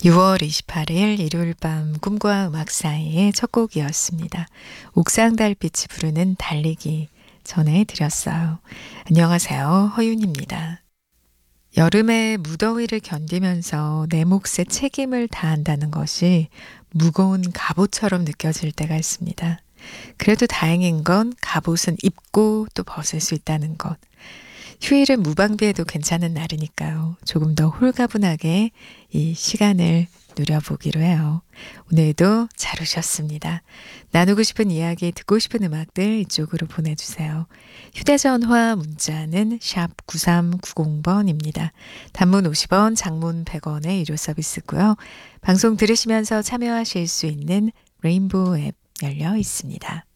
6월 28일 일요일 밤 꿈과 음악 사이의 첫 곡이었습니다. 옥상 달빛이 부르는 달리기 전해드렸어요. 안녕하세요. 허윤입니다. 여름의 무더위를 견디면서 내 몫의 책임을 다한다는 것이 무거운 갑옷처럼 느껴질 때가 있습니다. 그래도 다행인 건 갑옷은 입고 또 벗을 수 있다는 것. 휴일은 무방비해도 괜찮은 날이니까요. 조금 더 홀가분하게 이 시간을 누려보기로 해요. 오늘도 잘 오셨습니다. 나누고 싶은 이야기, 듣고 싶은 음악들 이쪽으로 보내주세요. 휴대전화 문자는 샵 9390번입니다. 단문 50원, 장문 100원의 유료 서비스고요. 방송 들으시면서 참여하실 수 있는 레인보우 앱 열려 있습니다.